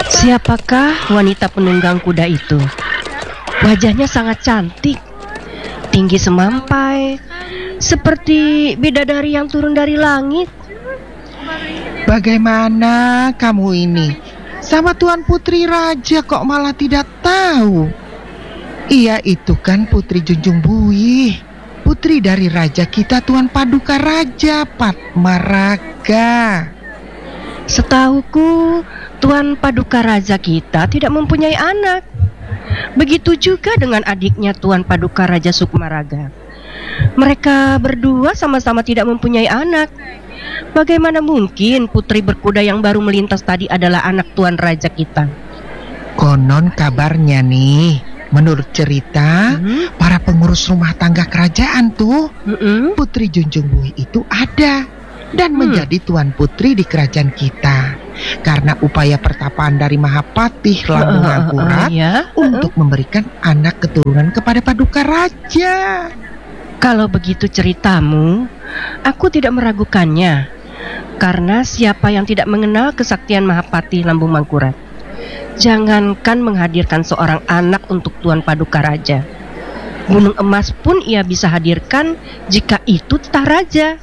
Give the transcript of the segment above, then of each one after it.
Siapakah wanita penunggang kuda itu? Wajahnya sangat cantik, tinggi semampai, seperti bidadari yang turun dari langit. Bagaimana kamu ini? Sama Tuan Putri Raja kok malah tidak tahu? Iya, itu kan Putri Junjung Buih, putri dari raja kita Tuan Paduka Raja Patmaraga. Setahuku, Tuan Paduka Raja kita tidak mempunyai anak. Begitu juga dengan adiknya Tuan Paduka Raja Sukmaraga. Mereka berdua sama-sama tidak mempunyai anak. Bagaimana mungkin putri berkuda yang baru melintas tadi adalah anak Tuan Raja kita? Konon kabarnya nih, menurut cerita, para pengurus rumah tangga kerajaan tuh, Putri Junjung Buih itu ada dan menjadi Tuan Putri di kerajaan kita. Karena upaya pertapaan dari Mahapatih Lambung Mangkurat untuk memberikan anak keturunan kepada Paduka Raja. Kalau begitu ceritamu, aku tidak meragukannya. Karena siapa yang tidak mengenal kesaktian Mahapatih Lambung Mangkurat? Jangankan menghadirkan seorang anak untuk Tuan Paduka Raja, gunung emas pun ia bisa hadirkan jika itu titah raja.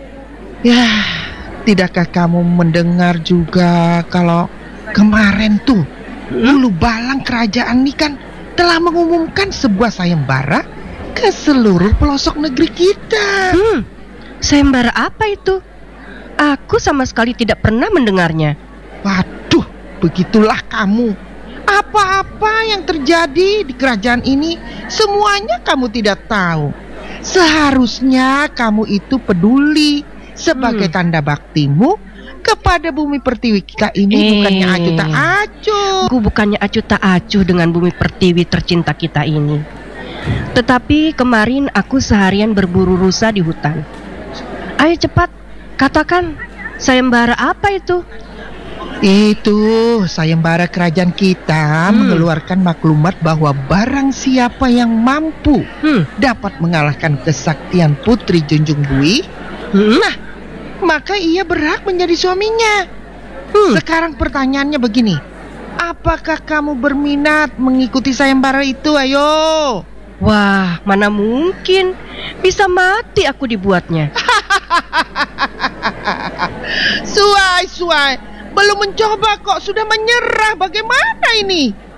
Ya, tidakkah kamu mendengar juga kalau kemarin tuh Ulu Balang kerajaan ini kan telah mengumumkan sebuah sayembara ke seluruh pelosok negeri kita. Sayembara apa itu? Aku sama sekali tidak pernah mendengarnya. Waduh, begitulah kamu. Apa-apa yang terjadi di kerajaan ini semuanya kamu tidak tahu. Seharusnya kamu itu peduli sebagai tanda baktimu kepada bumi pertiwi kita ini. Bukannya acuh tak acuh. Aku bukannya acuh tak acuh dengan bumi pertiwi tercinta kita ini. Tetapi kemarin aku seharian berburu rusa di hutan. Ayo cepat, katakan, sayembara apa itu? Itu sayembara kerajaan kita mengeluarkan maklumat bahwa barang siapa yang mampu dapat mengalahkan kesaktian Putri Junjung Buih, nah, maka ia berhak menjadi suaminya. Sekarang pertanyaannya begini, apakah kamu berminat mengikuti sayembara itu? Ayo. Wah, mana mungkin, bisa mati aku dibuatnya. Suai, belum mencoba kok sudah menyerah. Bagaimana ini?